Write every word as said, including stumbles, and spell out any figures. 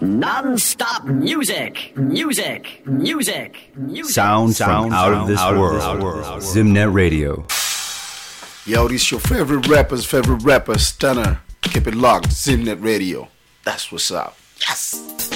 Non-stop music, music, music, music. Sound, sound from out of this out world. Of this world. Zimnet Radio. Yo, this your favorite rapper's favorite rapper, Stunner. Keep it locked, Zimnet Radio. That's what's up. Yes!